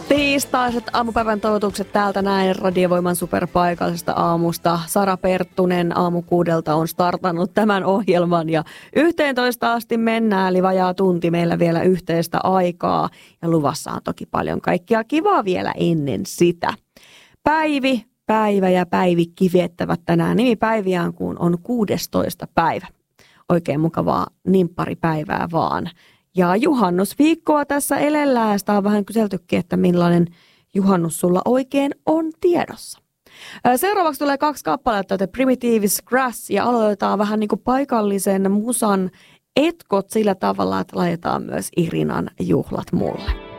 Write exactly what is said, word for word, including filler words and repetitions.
Tiistaiset aamupäivän toivotukset täältä näin Radiovoiman superpaikallisesta aamusta. Sara Perttunen aamu kuudelta on startannut tämän ohjelman ja yhteentoista asti mennään, eli vajaa tunti meillä vielä yhteistä aikaa. Ja luvassa on toki paljon kaikkea kivaa vielä ennen sitä. Päivi, Päivä ja Päivikki viettävät tänään nimipäiviään, kun on kuudestoista päivä. Oikein mukavaa nimpparipäivää vaan. Ja juhannusviikkoa tässä elellään. Sitä on vähän kyseltykin, että millainen juhannus sulla oikein on tiedossa. Seuraavaksi tulee kaksi kappaletta, The Primitives Grass, ja aloitetaan vähän niin kuin paikallisen musan etkot sillä tavalla, että laitetaan myös Irinan juhlat mulle.